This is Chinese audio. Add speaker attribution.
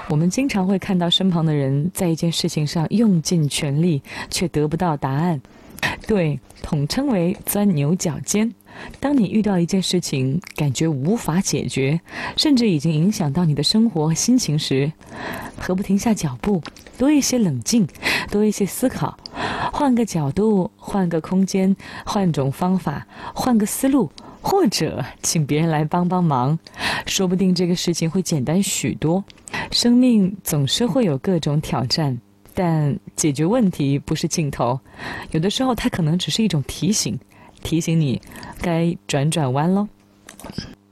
Speaker 1: 我们经常会看到身旁的人在一件事情上用尽全力，却得不到答案。对，统称为钻牛角尖。当你遇到一件事情，感觉无法解决，甚至已经影响到你的生活和心情时，何不停下脚步，多一些冷静，多一些思考，换个角度，换个空间，换种方法，换个思路，或者请别人来帮帮忙，说不定这个事情会简单许多。生命总是会有各种挑战，但解决问题不是尽头，有的时候它可能只是一种提醒，提醒你该转转弯咯。